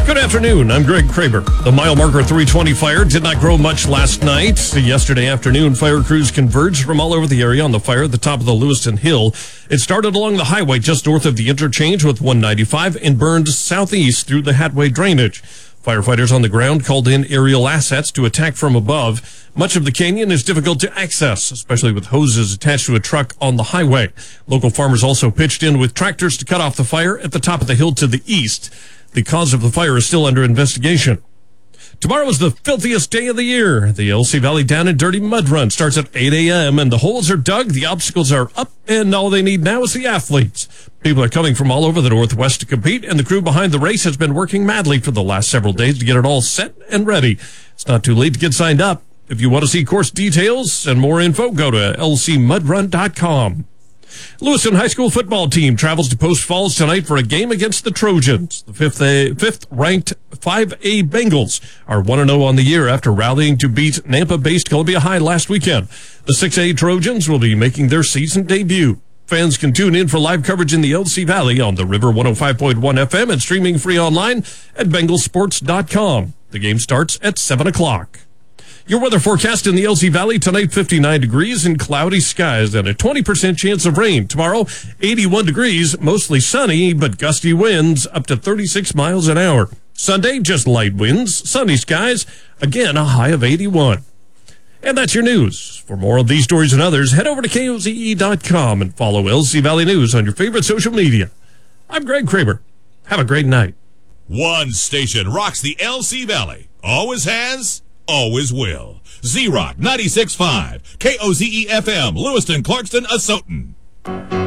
Good afternoon. I'm Greg Kraber. The mile marker 320 fire did not grow much last night. Yesterday afternoon, fire crews converged from all over the area on the fire at the top of the Lewiston Hill. It started along the highway just north of the interchange with 195 and burned southeast through the Hatway drainage. Firefighters on the ground called in aerial assets to attack from above. Much of the canyon is difficult to access, especially with hoses attached to a truck on the highway. Local farmers also pitched in with tractors to cut off the fire at the top of the hill to the east. The cause of the fire is still under investigation. Tomorrow is the filthiest day of the year. The LC Valley Down and Dirty Mud Run starts at 8 a.m. and the holes are dug, the obstacles are up, and all they need now is the athletes. People are coming from all over the Northwest to compete, and the crew behind the race has been working madly for the last several days to get it all set and ready. It's not too late to get signed up. If you want to see course details and more info, go to lcmudrun.com. Lewiston High School football team travels to Post Falls tonight for a game against the Trojans. The fifth-ranked 5A Bengals are 1-0 on the year after rallying to beat Nampa-based Columbia High last weekend. The 6A Trojans will be making their season debut. Fans can tune in for live coverage in the LC Valley on the River 105.1 FM and streaming free online at bengalsports.com. The game starts at 7 o'clock. Your weather forecast in the LC Valley tonight, 59 degrees and cloudy skies and a 20% chance of rain. Tomorrow, 81 degrees, mostly sunny, but gusty winds up to 36 miles an hour. Sunday, just light winds, sunny skies, again a high of 81. And that's your news. For more of these stories and others, head over to KOZE.com and follow LC Valley News on your favorite social media. I'm Greg Kraber. Have a great night. One station rocks the LC Valley. Always has, always will. Z-Rock 96.5, KOZE-FM, Lewiston, Clarkston, Asotin.